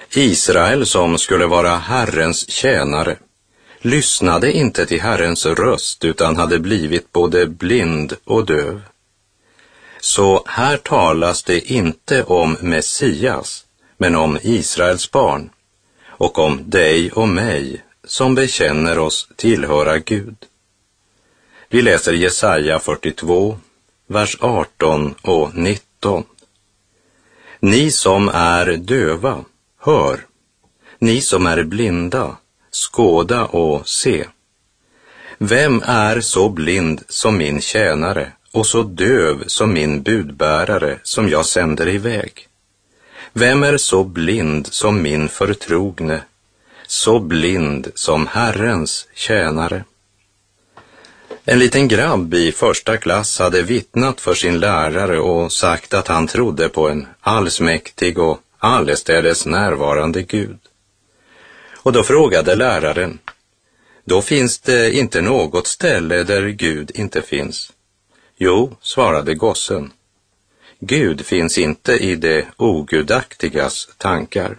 Israel, som skulle vara Herrens tjänare, lyssnade inte till Herrens röst utan hade blivit både blind och döv. Så här talas det inte om Messias, men om Israels barn och om dig och mig som bekänner oss tillhöra Gud. Vi läser Jesaja 42, vers 18 och 19. Ni som är döva, hör. Ni som är blinda, skåda och se. Vem är så blind som min tjänare och så döv som min budbärare som jag sänder iväg? Vem är så blind som min förtrogne, så blind som Herrens tjänare? En liten grabb i första klass hade vittnat för sin lärare och sagt att han trodde på en allsmäktig och allestädes närvarande Gud. Och då frågade läraren, då finns det inte något ställe där Gud inte finns? Jo, svarade gossen. Gud finns inte i det ogudaktigas tankar.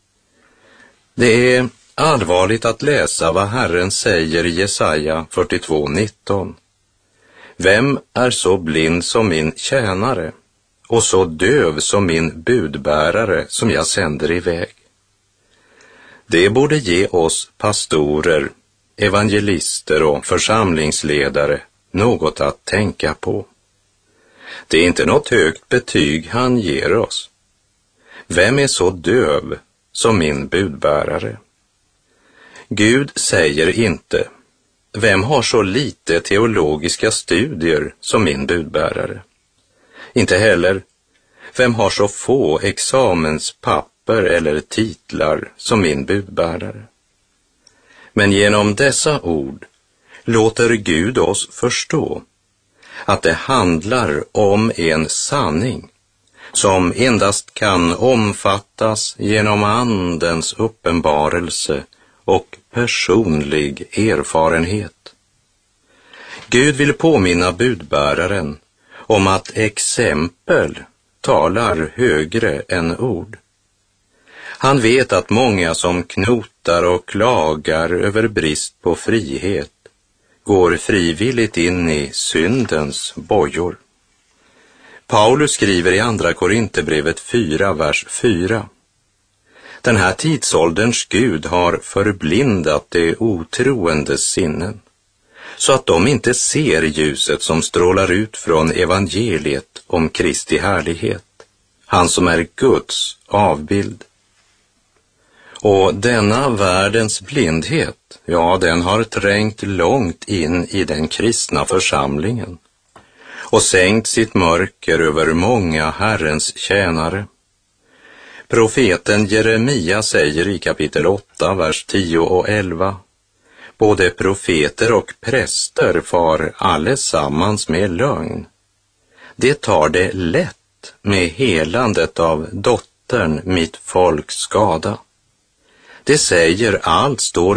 Det är allvarligt att läsa vad Herren säger i Jesaja 42:19. Vem är så blind som min tjänare och så döv som min budbärare som jag sänder iväg? Det borde ge oss pastorer, evangelister och församlingsledare något att tänka på. Det är inte något högt betyg han ger oss. Vem är så döv som min budbärare? Gud säger inte, vem har så lite teologiska studier som min budbärare? Inte heller, vem har så få examenspapper eller titlar som min budbärare? Men genom dessa ord låter Gud oss förstå att det handlar om en sanning som endast kan omfattas genom Andens uppenbarelse och personlig erfarenhet. Gud vill påminna budbäraren om att exempel talar högre än ord. Han vet att många som knotar och klagar över brist på frihet går frivilligt in i syndens bojor. Paulus skriver i andra Korinthierbrevet 4, vers 4. Den här tidsålderns Gud har förblindat de otroendes sinnen, så att de inte ser ljuset som strålar ut från evangeliet om Kristi härlighet, han som är Guds avbild. Och denna världens blindhet, ja, den har trängt långt in i den kristna församlingen och sänkt sitt mörker över många Herrens tjänare. Profeten Jeremia säger i kapitel 8, vers 10 och 11, både profeter och präster far allesammans med lögn. Det tar det lätt med helandet av dottern mitt folks skada. Det säger allt står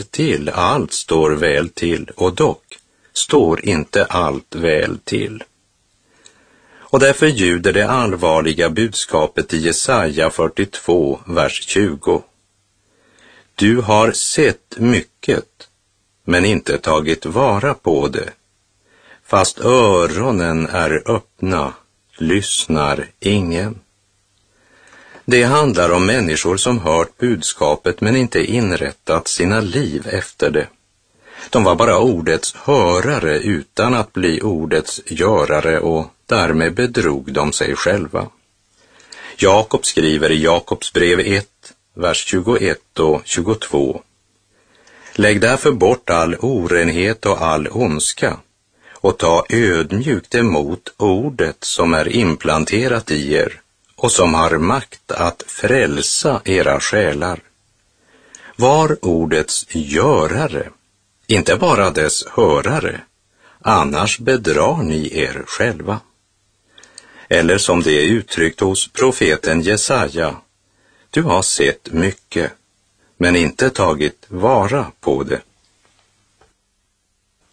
väl till, och dock står inte allt väl till. Och därför ljuder det allvarliga budskapet i Jesaja 42, vers 20. Du har sett mycket, men inte tagit vara på det. Fast öronen är öppna, lyssnar ingen. Det handlar om människor som hört budskapet men inte inrättat sina liv efter det. De var bara ordets hörare utan att bli ordets görare, och därmed bedrog de sig själva. Jakob skriver i Jakobs brev 1, vers 21 och 22. Lägg därför bort all orenhet och all ondska och ta ödmjukt emot ordet som är implanterat i er och som har makt att frälsa era själar. Var ordets görare, inte bara dess hörare, annars bedrar ni er själva. Eller som det är uttryckt hos profeten Jesaja, du har sett mycket, men inte tagit vara på det.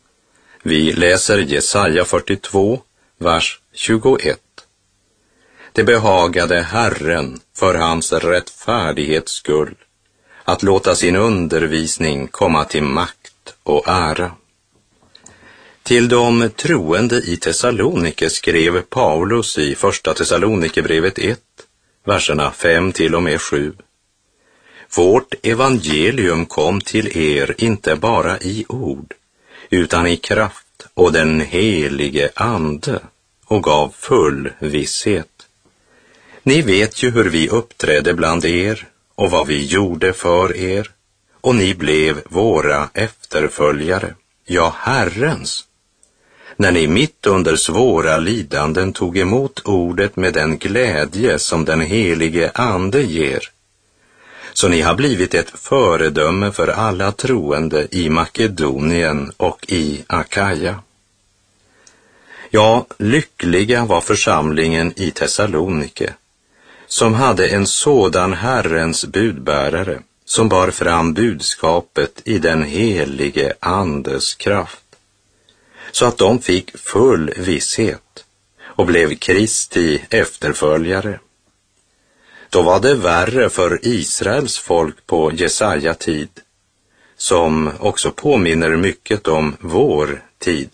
Vi läser Jesaja 42, vers 21. Det behagade Herren för hans rättfärdighets skull att låta sin undervisning komma till makt och ära. Till de troende i Thessalonike skrev Paulus i första Thessalonikerbrevet 1, verserna 5 till och med 7. Vårt evangelium kom till er inte bara i ord, utan i kraft och den helige ande, och gav full visshet. Ni vet ju hur vi uppträdde bland er och vad vi gjorde för er, och ni blev våra efterföljare, ja, Herrens. När ni mitt under svåra lidanden tog emot ordet med den glädje som den helige ande ger. Så ni har blivit ett föredöme för alla troende i Makedonien och i Akaja. Ja, lyckliga var församlingen i Thessalonike, som hade en sådan Herrens budbärare som bar fram budskapet i den helige andes kraft, så att de fick full visshet och blev Kristi efterföljare. Då var det värre för Israels folk på Jesaja tid, som också påminner mycket om vår tid.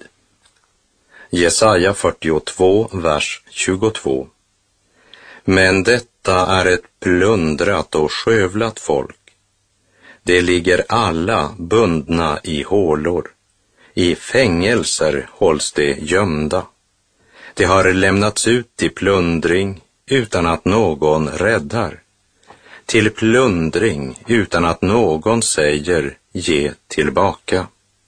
Jesaja 42, vers 22. Men detta är ett plundrat och skövlat folk. Det ligger alla bundna i hålor. I fängelser hålls de gömda. De har lämnats ut till plundring utan att någon räddar. Till plundring utan att någon säger ge tillbaka.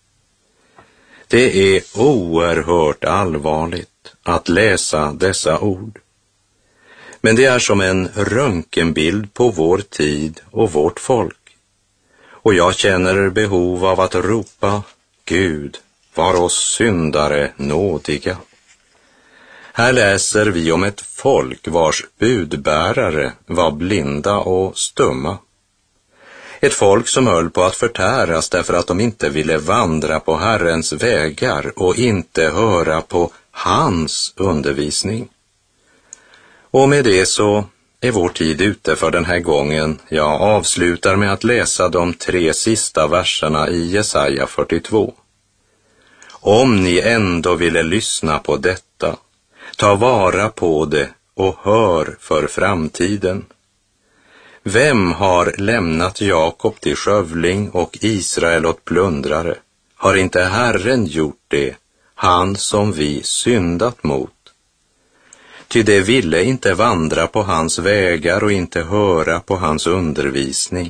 Det är oerhört allvarligt att läsa dessa ord. Men det är som en röntgenbild på vår tid och vårt folk. Och jag känner behov av att ropa: Gud, var oss syndare nådiga. Här läser vi om ett folk vars budbärare var blinda och stumma. Ett folk som höll på att förtäras därför att de inte ville vandra på Herrens vägar och inte höra på hans undervisning. Och med det så är vår tid ute för den här gången. Jag avslutar med att läsa de 3 sista verserna i Jesaja 42. Om ni ändå ville lyssna på detta, ta vara på det och hör för framtiden. Vem har lämnat Jakob till skövling och Israel åt plundrare? Har inte Herren gjort det, han som vi syndat mot? Ty de ville inte vandra på hans vägar och inte höra på hans undervisning.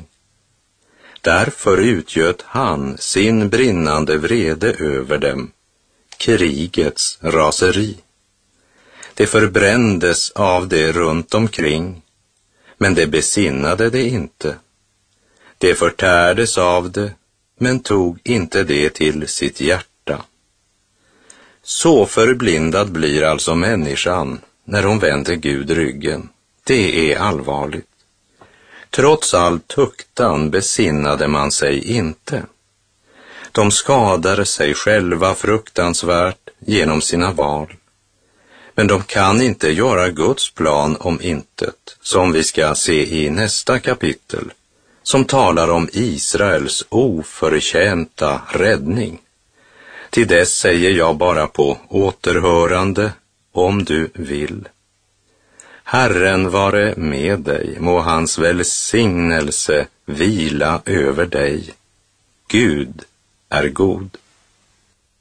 Därför utgöt han sin brinnande vrede över dem, krigets raseri. Det förbrändes av det runt omkring, men det besinnade det inte. Det förtärdes av det, men tog inte det till sitt hjärta. Så förblindad blir alltså människan när hon vänder Gud ryggen. Det är allvarligt. Trots all tuktan besinnade man sig inte. De skadar sig själva fruktansvärt genom sina val. Men de kan inte göra Guds plan om intet, som vi ska se i nästa kapitel, som talar om Israels oförtjänta räddning. Till dess säger jag bara på återhörande, om du vill. Herren vare med dig, må hans välsignelse vila över dig. Gud är god.